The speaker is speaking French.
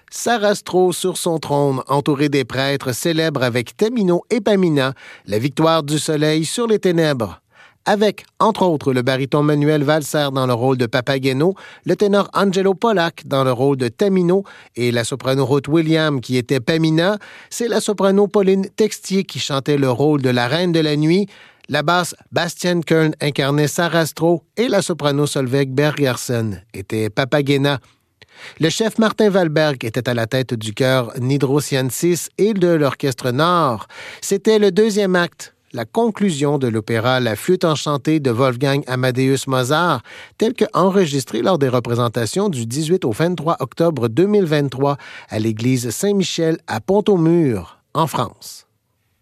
Sarastro sur son trône, entouré des prêtres, célèbre avec Tamino et Pamina la victoire du soleil sur les ténèbres. Avec, entre autres, le baryton Manuel Valser dans le rôle de Papageno, le ténor Angelo Pollack dans le rôle de Tamino et la soprano Ruth Williams qui était Pamina, c'est la soprano Pauline Textier qui chantait le rôle de la Reine de la Nuit, la basse Bastian Kern incarnait Sarastro et la soprano Solveig Bergersen était Papagena. Le chef Martin Valberg était à la tête du chœur Nidrosiensis et de l'Orchestre Nord. C'était le deuxième acte, la conclusion de l'opéra La Flûte enchantée de Wolfgang Amadeus Mozart, tel qu'enregistré lors des représentations du 18 au 23 octobre 2023 à l'église Saint-Michel à Pont-au-Mur, en France.